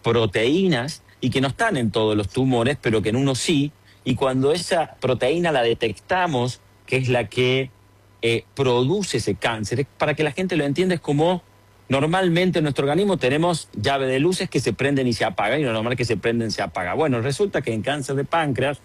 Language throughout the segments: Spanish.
proteínas y que no están en todos los tumores, pero que en uno sí, y cuando esa proteína la detectamos, que es la que produce ese cáncer, para que la gente lo entienda, es como normalmente en nuestro organismo tenemos llave de luces que se prenden y se apagan, y lo normal es que se prenden y se apagan. Bueno, resulta que en cáncer de páncreas,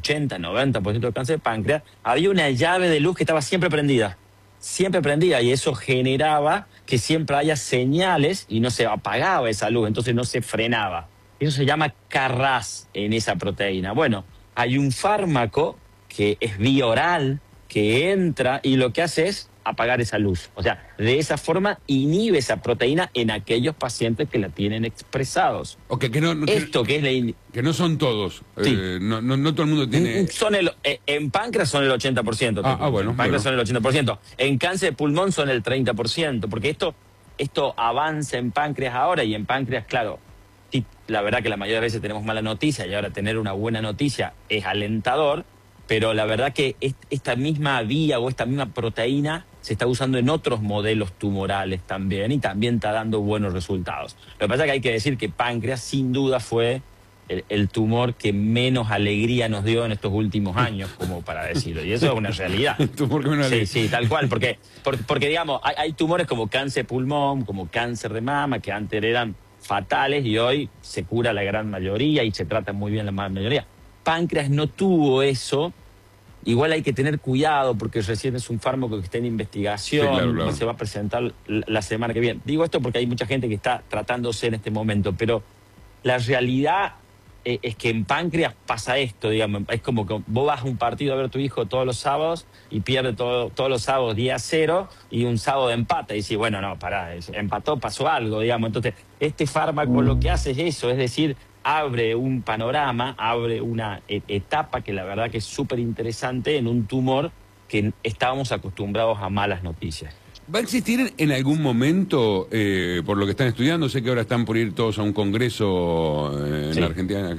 80-90% del cáncer de páncreas, había una llave de luz que estaba siempre prendida, y eso generaba que siempre haya señales y no se apagaba esa luz, entonces no se frenaba. Eso se llama Carras en esa proteína. Bueno, hay un fármaco que es vía oral, que entra y lo que hace es apagar esa luz. O sea, de esa forma inhibe esa proteína en aquellos pacientes que la tienen expresados. Okay, que no son todos. Sí. No todo el mundo tiene... En páncreas son el 80%. Bueno. En páncreas son el 80%. En cáncer de pulmón son el 30%. Porque esto avanza en páncreas ahora, y en páncreas, claro, sí, la verdad que la mayoría de veces tenemos mala noticia, y ahora tener una buena noticia es alentador, pero la verdad que esta misma vía o esta misma proteína se está usando en otros modelos tumorales también, y también está dando buenos resultados. Lo que pasa es que hay que decir que páncreas sin duda fue el tumor que menos alegría nos dio en estos últimos años, como para decirlo, y eso es una realidad. El tumor que menos alegría. Sí, tal cual, porque digamos, hay tumores como cáncer de pulmón, como cáncer de mama, que antes eran fatales y hoy se cura la gran mayoría y se trata muy bien la mayoría. Páncreas no tuvo eso. Igual hay que tener cuidado porque recién es un fármaco que está en investigación, sí, claro. Se va a presentar la semana que viene. Digo esto porque hay mucha gente que está tratándose en este momento, pero la realidad es que en páncreas pasa esto, digamos. Es como que vos vas a un partido a ver a tu hijo todos los sábados y pierde todos los sábados 10-0, y un sábado empata y dices, bueno, no, pará, empató, pasó algo, digamos. Entonces, este fármaco lo que hace es eso, es decir, abre un panorama, abre una etapa que la verdad que es súper interesante en un tumor que estábamos acostumbrados a malas noticias. ¿Va a existir en algún momento, por lo que están estudiando, sé que ahora están por ir todos a un congreso en la Argentina,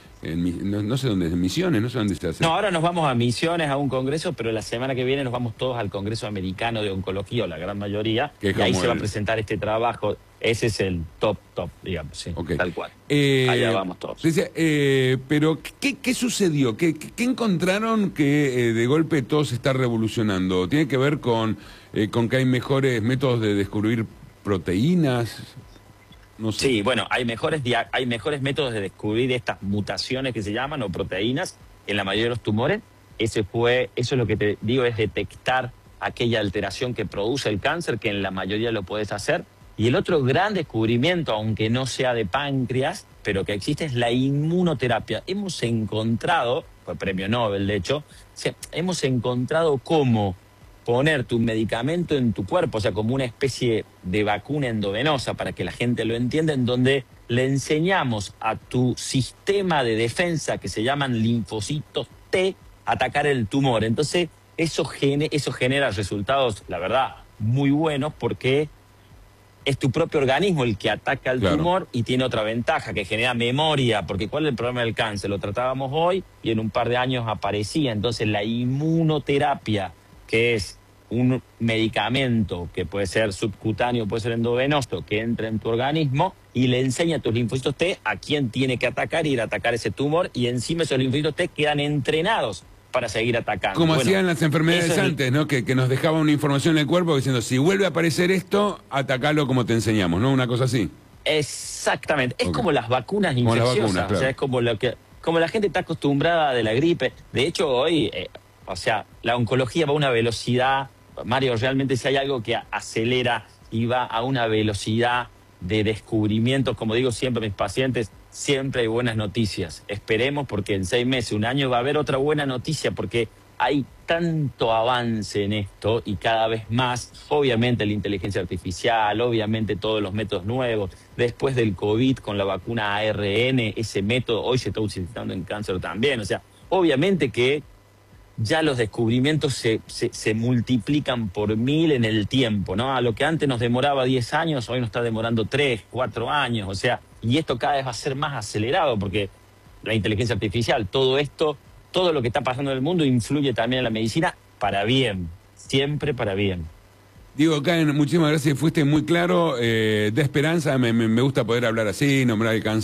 no sé dónde es, en Misiones, no sé dónde se hace? No, ahora nos vamos a Misiones, a un congreso, pero la semana que viene nos vamos todos al Congreso Americano de Oncología, o la gran mayoría, y ahí se va a presentar este trabajo. Ese es el top, digamos, sí, okay. Tal cual. Allá vamos todos. Pero, ¿qué sucedió? ¿Qué encontraron que de golpe todo se está revolucionando? ¿Tiene que ver con que hay mejores métodos de descubrir proteínas? No sé. Sí, bueno, hay mejores métodos de descubrir estas mutaciones que se llaman, o proteínas, en la mayoría de los tumores. Eso es lo que te digo, es detectar aquella alteración que produce el cáncer, que en la mayoría lo puedes hacer. Y el otro gran descubrimiento, aunque no sea de páncreas, pero que existe, es la inmunoterapia. Hemos encontrado, fue premio Nobel de hecho, hemos encontrado cómo poner tu medicamento en tu cuerpo, o sea, como una especie de vacuna endovenosa, para que la gente lo entienda, en donde le enseñamos a tu sistema de defensa, que se llaman linfocitos T, a atacar el tumor. Entonces, eso genera resultados, la verdad, muy buenos, porque es tu propio organismo el que ataca el tumor, y tiene otra ventaja, que genera memoria, porque ¿cuál es el problema del cáncer? Lo tratábamos hoy y en un par de años aparecía. Entonces la inmunoterapia, que es un medicamento que puede ser subcutáneo, puede ser endovenoso, que entra en tu organismo y le enseña a tus linfocitos T a quién tiene que atacar, ir a atacar ese tumor, y encima esos linfocitos T quedan entrenados para seguir atacando. Como hacían las enfermedades antes, ¿no? Que nos dejaban una información en el cuerpo diciendo, si vuelve a aparecer esto, atacalo como te enseñamos, ¿no? Una cosa así. Exactamente. Es como las vacunas infecciosas. Claro. O sea, es como la gente está acostumbrada de la gripe. De hecho, hoy, o sea, la oncología va a una velocidad, Mario, realmente si hay algo que acelera y va a una velocidad de descubrimientos, como digo siempre a mis pacientes, siempre hay buenas noticias. Esperemos, porque en 6 meses, un año, va a haber otra buena noticia, porque hay tanto avance en esto, y cada vez más. Obviamente la inteligencia artificial, obviamente todos los métodos nuevos. Después del COVID, con la vacuna ARN, ese método hoy se está utilizando en cáncer también. O sea, obviamente que ya los descubrimientos se multiplican por 1000 en el tiempo, ¿no? A lo que antes nos demoraba 10 años, hoy nos está demorando 3, 4 años, o sea, y esto cada vez va a ser más acelerado, porque la inteligencia artificial, todo esto, todo lo que está pasando en el mundo influye también en la medicina para bien, siempre para bien. Diego Cahen, muchísimas gracias, fuiste muy claro, de esperanza, me gusta poder hablar así, nombrar el cáncer.